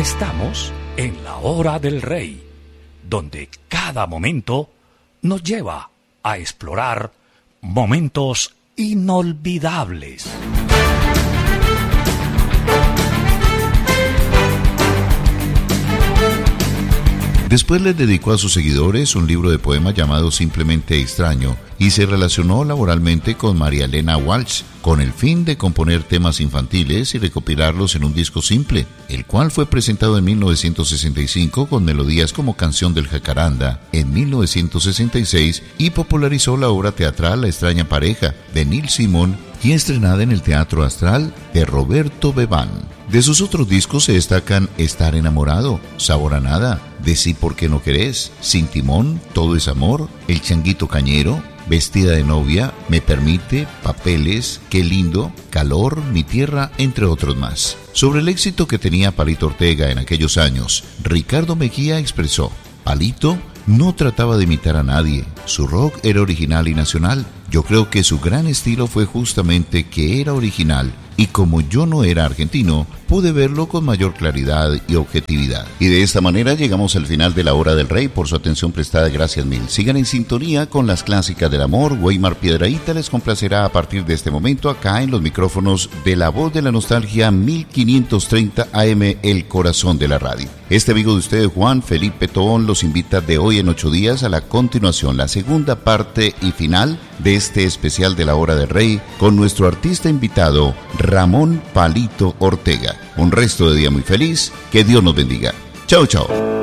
Estamos en la hora del Rey, donde cada momento nos lleva a explorar momentos inolvidables. Después les dedicó a sus seguidores un libro de poemas llamado Simplemente Extraño y se relacionó laboralmente con María Elena Walsh con el fin de componer temas infantiles y recopilarlos en un disco simple, el cual fue presentado en 1965 con melodías como Canción del Jacaranda en 1966 y popularizó la obra teatral La extraña pareja de Neil Simon y estrenada en el Teatro Astral de Roberto Bebán. De sus otros discos se destacan Estar enamorado, Sabor a nada, De sí porque no querés, Sin timón, Todo es amor, El changuito cañero, Vestida de novia, Me permite, Papeles, Qué lindo, Calor, Mi tierra, entre otros más. Sobre el éxito que tenía Palito Ortega en aquellos años, Ricardo Mejía expresó: Palito no trataba de imitar a nadie, su rock era original y nacional. Yo creo que su gran estilo fue justamente que era original, y como yo no era argentino, pude verlo con mayor claridad y objetividad. Y de esta manera llegamos al final de la Hora del Rey. Por su atención prestada, gracias mil. Sigan en sintonía con las clásicas del amor. Weimar Piedrahíta les complacerá a partir de este momento acá en los micrófonos de La Voz de la Nostalgia 1530 AM, el corazón de la radio. Este amigo de ustedes, Juan Felipe Tobón, los invita de hoy en 8 días a la continuación, la segunda parte y final de este especial de la Hora del Rey con nuestro artista invitado, Ramón Palito Ortega. Un resto de día muy feliz, que Dios nos bendiga. Chao, chao.